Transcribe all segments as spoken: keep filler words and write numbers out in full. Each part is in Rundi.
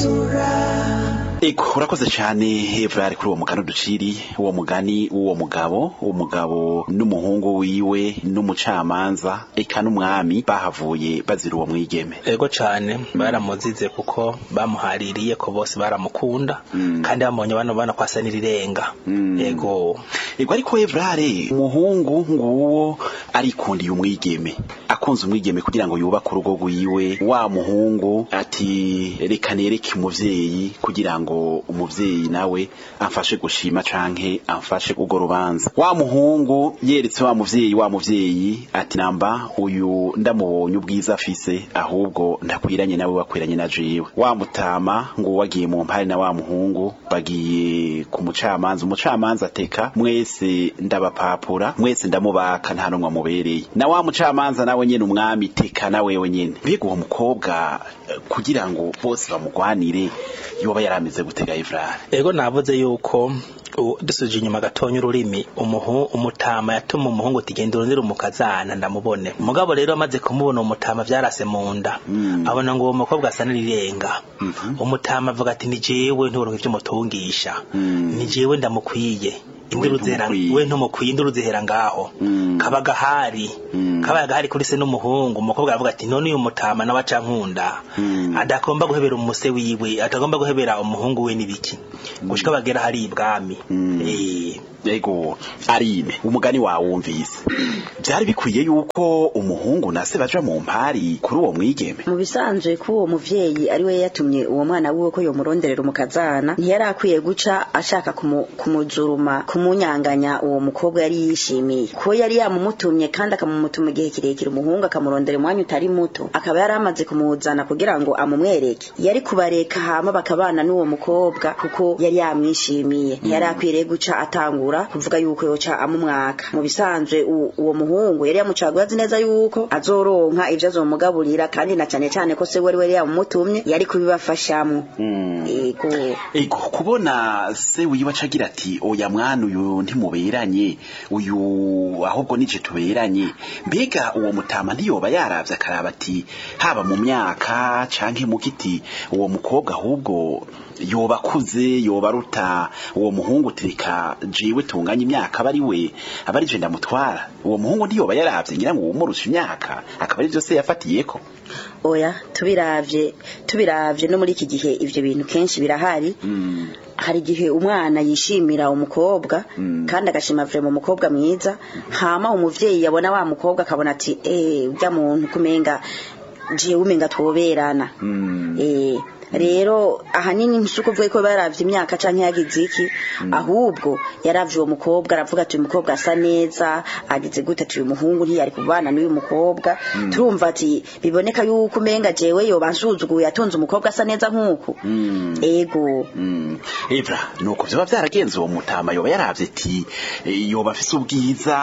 Ego urakoze cyane Evrard kuri uwo mugani duciri uwo mugani uwo mugabo uwo mugabo n'umuhungu wiwe n'umucamanza eka n'umwami bahavuye bazira uwo mwigeme. Ego cyane baramuzize kuko bamuhaririye ko bose baramukunda mm. kandi bamubonye bano bana kwasa nirirenga mm. ego ego ariko Evrard umuhungu nguwo arikundiye umwigeme akunze umwigeme kugira ngo yubake urugo rwiwe wa muhungu ati reka nereke umuvyeyi kugira ngo umuvyeyi nawe amfashe gushima canke amfashe kugo rubanza. Wa muhungu yeretse wa muvyeyi wa muvyeyi ati namba uyu ndamubonye ubwiza afise ahubwo ndakwiranye nawe bakwiranye na jewe. Wa mutama ngo wagiye mu mpari na wa muhungu bagiye ku mucamanza umucamanza ateka mwese ndabapapura mwese ndamubaka nta numwe mubereye na wa mucamanza nawe nyene umwami teka na wewe nyene. Mbega uwo mukobwa kugira ngo bose bamugwanire yoba yaramize gutega Evrard. Ego navuze yuko dusuje inyuma gatonya ururimi umuhu umutama yatuma umuhungu tigenda urunzira umukazana ndamubone mugabo rero amaze kumubona umutama vyarase munda mm. abona ngo uwo mukobwa asa nirirenga mm -hmm. umutama avuga ati ni jewe nturonke ivyo mutungisha mm. ni jewe ndamukwiye induru zera we ntumukwiye induru zihera ngaho mm. kabaga hari mm. kabaga hari kuri se n'umuhungu umukobwa avuga ati none uyu mutama nawe acankunda mm. adakomba guhebera umuse wiwe atagomba guhebera umuhungu we nibiki mm. gushika bagera hari ibwami mm. eh ego Arine umugani wawumvise byari bikwiye yuko umuhungu nase baja mu mpari kuri uwo mwigeme. Mu bisanzwe ko uwo muvyeyi ari we yatumye uwo mwana wiwe ko yomuronderera umukazana ntiyari akwiye guca ashaka kumuzuruma kumunyanganya uwo mukobwa yari yishimiye ko yari yamumutumye kandi akamumutuma igihe kirekire umuhungu akamurondera umwanya utari muto akaba yari amaze kumuzana kugira ngo amumwereke yari kubareka hama bakabana n'uwo mukobwa kuko yari yamwishimiye ntiyari akwiye guca atangura kuvuga yuko yoca amumwaka. Mu bisanzwe uwo muhungu yari yamucagwazi neza yuko azoronka ivyo azomugaburira kandi na cyane cyane ko se wari wari yamumutumye yari kubibafashamwe. Mm. Ego ego kubona se wiba cagira ati oya mwana uyu ntimuberanye uyu ahubwo nije tuberanye. Mbega uwo mutama ntiyoba yaravye akaraba ati haba mu myaka canke mu kiti uwo mukobwa ahubwo yoba kuze yoba ruta uwo muhungu tirika jiwe tunganya imyaka bari we abari je ndamutwara uwo muhungu ndiyoba yaravye ngira ngo umurusha imyaka akaba ari byose yafatiyeko. Oya tubiravye tubiravye no muri iki gihe ivyo bintu kenshi birahari mm. hari igihe umwana yishimira umukobwa mm. kandi agashima vre mu mukobwa mwiza hama umuvyeyi yabona wa mukobwa akabona ati eh urya muntu kumenga je umenga twoberana mm. eh rero ahanini nsuko vuga ko baravye imyaka canke yagize iki mm. ahubwo yaravye uwo mukobwa aravuga ati uyu mukobwa asa neza agize gute ati uyu muhungu ntiyari kubana n'uyu mukobwa mm. turumva ati biboneka yuko umenga jewe yo bansuzuguye atonze umukobwa asa neza nkuko mm. ego mm. Evra nuko byo byaragenze uwo mutama yoba yaravye ati yoba afise ubwiza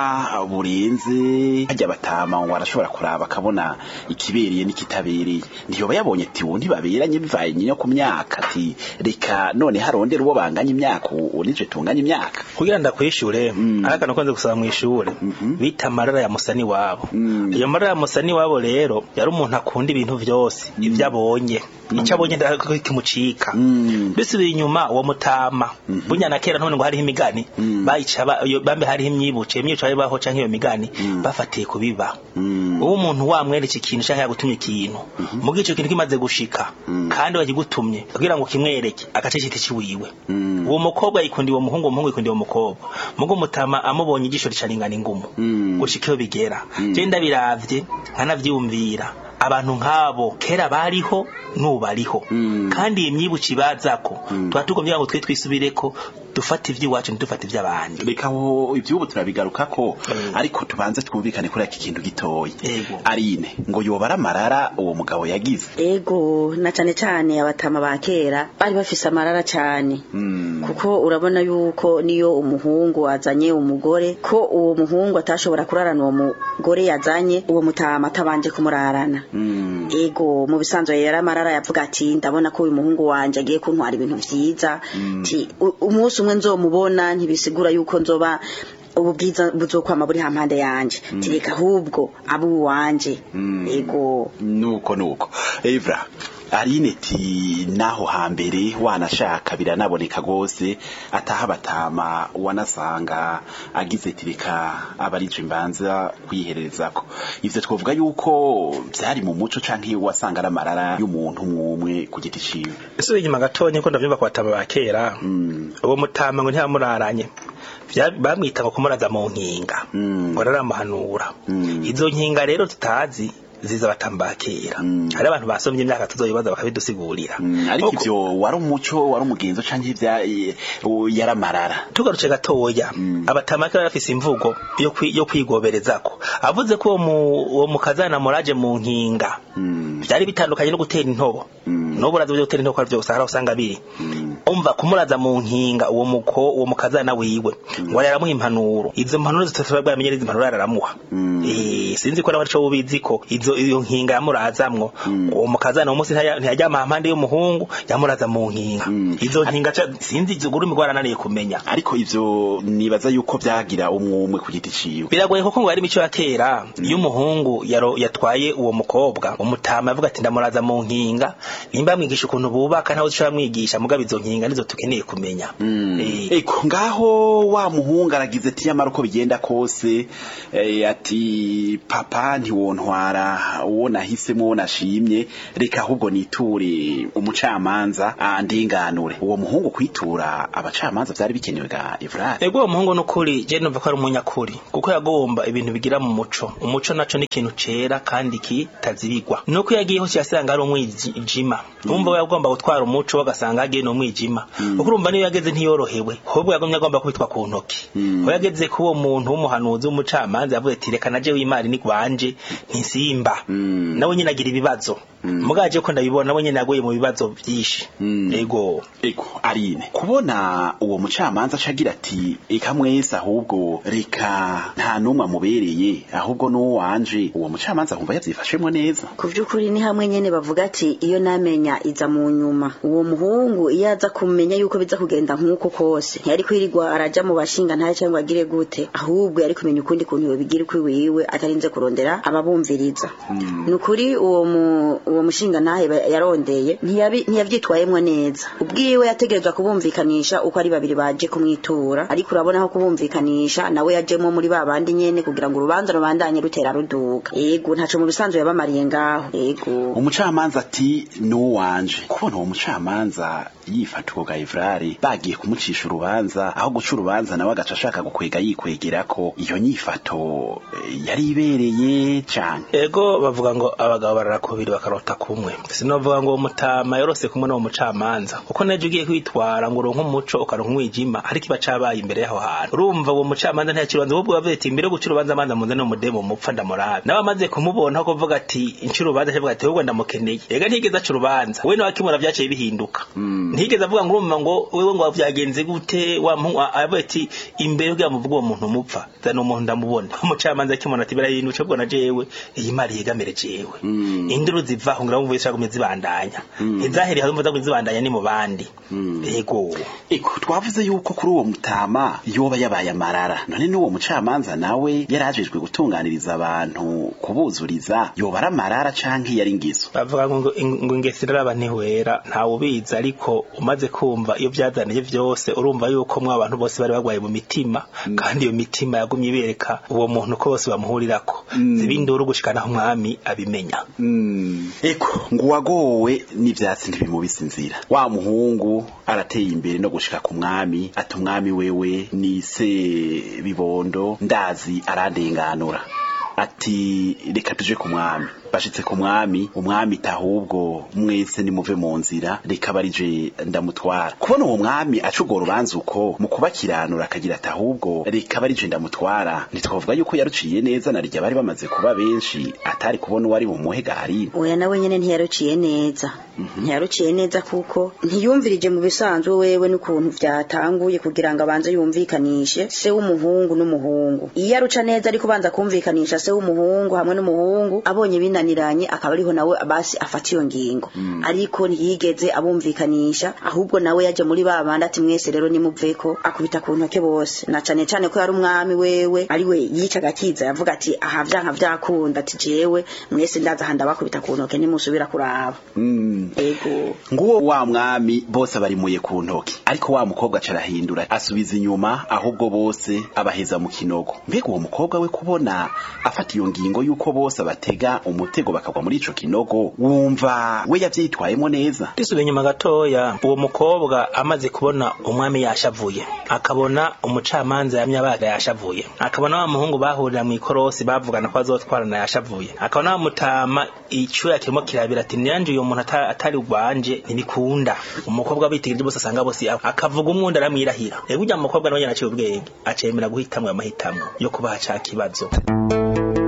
burenze hajya batama ngo arashobora kuraba akabona ikiberiye n'ikitabereye ndiyoba yabonye ati wundi baberanye bivaye nyine ku myaka ati reka none harondera uwo banganya imyaka unije tunganya imyaka kugira ndakwishure mm. araka nakonze gusaba mu ishure mm -hmm. bita marara ya musani wabo mm. iyo marara ya musani wabo rero yari umuntu akunda ibintu vyose mm. ivyo abonye mm. icyo abonye ndakimucika mm. bisubiye inyuma uwo mutama mm -hmm. bunya na kera none ngo hari imigani mm. bayica bambe hari imyibuce imyibuce ari baho canke iyo migani mm. bafatiye kubiba mm. uwo muntu wamwereka ikintu canke yagutumye ikintu mm -hmm. mu gice kintu kimaze gushika mm. kandi wagigutumye kugira ngo kimwereke agacecete ciwiwe mm. uwo mukobwa yikundi uwo muhungu umuhungu yikundi uwo mukobwa mugo mutama amubonye igisho ricaringana ingumu mm. gushika bigera mm. je ndabiravye nkanavyumvira abantu nkabo kera bariho nubariho mm. kandi imyibuci bazako mm. twatugomvya ngo twe twisubireko dufata ivy'iwacu ndufata ivy'abandi bikaho ivy'ubu turabigarukako mm. ariko tubanze twumvikane kuri iki kintu gitoyi Arine ngo yobara marara uwo mugabo yagize. Ego na cyane cyane abatama ba kera bari bafise amarara cyane mm. kuko urabona yuko niyo umuhungu azanye umugore ko uwo muhungu atashobora kurarana uwo mugore yazanye uwo mutama atabanje kumurarana mm. Ego mu bisanzwe yari amarara yavuga ati ndabona ko uyu muhungu wanje agiye kuntwara ibintu vyiza mm. ti umunsi umwe nzomubona ntibisigura yuko nzoba ububwiza buzokwama buri hampande yanje mm. tireka ahubwo abu wanje mm. Ego nuko nuko Evra Arineti naho hambere wanashaka biranaboneka gose ataha batama wanasanga agize tirika abarije imbanza kwihererezako ivyo twovuga yuko byari mu muco canke wasanga ari amarara y'umuntu mwumwe ku giti ciwe. Ese inyuma gatonye ko ndavyumva kwatama bakera uwo mutama ngo ntiyamuraranye bamwita ngo kumuraza mu nkinga ngo raramuhanura izo nkinga rero tutazi ziza batambakira hari abantu basomye imyaka tuzoyibaza bakabidusigurira ariko ivyo wari umuco wari umugenzo canke ivya yaramarara tugaruce gatoya abatamakira bafise imvugo yo yo kwigoberezako avuze ko uwo mukazana muraje mu nkinga byari bitandukanye no gutera intobo no buraza byo gutera intobo byo usanga usanga biri umva kumuraza mu nkinga uwo muko uwo mukazana wiwe ngo yaramuha impanuro izo mpanuro zitatu bamenye izo mpanuro yaramuha eh sinzi ko nabaco ubizi ko izo iyo nkinga yamurazamwo uwo mukazana umunsi ntiyajyama impande y'umuhungu yamuraza mu nkinga izo nkinga sinzi izuguru imigwarananiye kumenya ariko ivyo nibaza yuko byagira umwumwe ku giti ciwe biragoye kuko ngo ari mico ya kera iyo umuhungu yatwaye uwo mukobwa umutama avuga ati ndamuraza mu nkinga nimba mwigisha ukuntu bubaka ntaho ushobora mwigisha mugabe izo nkinga nizo tukeneye kumenya eko ngaho wa muhungu aragize ati yamara uko bigenda kose ati papa ntiwontwara uwo nahisemo uwo nashimye reka ahubwo niture umucamanza andinganure uwo muhungu kwitura abacamanza byari bikenewe ga Evrard. Ego uwo muhungu nukuri je numva ko ari umunyakuri kuko yagomba ibintu bigira mu muco umuco naco ni ikintu cera kandi kitazibigwa nuko yagiye hose yasanga ari umwijima umva we yagomba gutwara umuco bagasanga agiye no mwijima kuko urumva niyo yageze ntiyorohewe ahubwo yagomye agomba kubitwa ku ntoki ho yageze kuwo muntu w'umuhanuzi w'umucamanza yavuze ati reka naje w'imari ni gwanje ntisimba nawe nyine agira ibibazo mugaje ko ndabibona nawe nyine yaguye mu bibazo byinshi ego ego Arine kubona uwo mucamanza acagira ati eka mwese ahubwo reka nta numwe amubereye ahubwo no wanje uwo mucamanza kumva yavyifashemwe neza ku byukuri ni hamwe nyene bavuga ati iyo namenya iza mu nyuma uwo muhungu iyo aza kumenya yuko biza kugenda nkuko kose yari kwirigwa araja mu bashinga nta cyangwa agire gute ahubwo yari kumenya ukundi kuntu yobigira kwiwiwe atarinze kurondera ababumviriza nukuri uwo mu uwo mushinga nahe yarondeye ntiyabi ntiyavyitwayemwe neza ubwiwe yategerezwa kubumvikanisha uko ari babiri baje kumwitura ariko urabona aho kubumvikanisha nawe yajemo muri babandi nyene kugira ngo urubanza rubandanye rutera ruduga yego ntaco mu bisanzwe yabamariye ngaho yego umucamanza ati no wanje kubona uwo mucamanza yifatuko ga Evrard bagiye kumucisha urubanza aho guca urubanza nawe agaca ashaka gukwega yikwegerako iyo nyifato yari ibereye cyane ego bavuga ngo abagabo bararakubiri bakarota kumwe sinovuga ngo umutama yorose kumwe no mucamanza kuko naje ugiye kwitwara ngo uronko umuco ukaronka umwijima ariko ibacabaye imbere yaho hantu urumva uwo mucamanza ntakibanza ubwo bavuye ati imbere guca urubanza amanza muze no mudemo mupfa ndamurabe nawe amaze kumubona ko kuvuga ati incuro urubanza avuga ati ubwo ndamukeneye ega ntigeze aca urubanza we nawe akimura byaciye bihinduka ntigeze avuga ngo urumva ngo wewe ngo byagenze gute wa avuga ati imbere bwa muvuga uwo muntu mupfa zana umuntu ndamubona umucamanza akimona ati birahinduka bwo na jewe iyi mari yegamere jewe induru zivaho ngira ngo wese agumye zibandanya izaheri hazumva zo zibandanya ni mu bandi yego eko twavuze yuko kuri uwo mutama yoba yabaye amarara none n'uwo mucamanza nawe yarajejwe gutunganiriza abantu kubuzuriza yoba aramarara canke yari ngizo bavuga ngo ngo ingesira abanihwera nta ubiza ariko umaze kumva iyo byazaniye byose urumva yuko mwa abantu bose bari bagwaye mu mitima kandi iyo mitima yagumye ibereka uwo muntu ko bose bamuhurirako zibinduru gushikana umwami abimenya eko ngo wagowe n'ivyatsi ntibimubisa inzira wa muhungu arateye imbere no gushika ku mwami ati umwami wewe nise bibondo ndazi arandenganura ati reka tuje ku mwami bashitse ku mwami umwami tahubwo mwese nimuve mu nzira reka barije ndamutwara kubona uwo mwami acugora ubanza uko mu kubakiranura akagira tahubwo reka barije ndamutwara nitwavuga yuko yaruciye neza narijya bari bamaze kuba benshi atari kubona uwari bumuhe gari oya nawe nyene ntiyaruciye neza ntiyaruciye neza kuko ntiyumvirije mu bisanzwe wewe n'ukuntu vyatanguye kugira ngo abanze yumvikanishe se w'umuhungu n'umuhungu iyo aruca neza ariko banza kumvikanisha se w'umuhungu hamwe n'umuhungu abonye bina binaniranye akaba ariho nawe basi afata iyo ngingo ariko ntiyigeze abumvikanisha ahubwo nawe yaje muri babandi ati mwese rero nimuveko akubita ku ntoke bose na cane cane ko yari umwami wewe ari we yicaga kiza yavuga ati aha vyanka vyakunda ati jewe mwese ndaza handa bakubita ku ntoke nimusubira kuraba ego nguwo wa mwami bose barimuye ku ntoke ariko wa mukobwa carahindura asubiza inyuma ahubwo bose abaheza mu kinogo mbega uwo mukobwa we kubona afata iyo ngingo yuko bose batega umutego bakagwa muri ico kinogo wumva we yavyitwayemo neza disubiye inyuma gatoya uwo mukobwa amaze kubona umwami yashavuye akabona umucamanza yamyabaga yashavuye akabona wa muhungu bahurira mu ikorosi bavugana ko azotwarana yashavuye akabona wa mutama icyo yakirimo kirabira ati nanje uyo muntu atari ugwanje ntibikunda umukobwa bitigije bose asanga bose akavuga umwunda aramwirahira ego ujya mukobwa nawe yanaciye ubwenge acemera guhitamwe amahitamo yo kubaha ca kibazo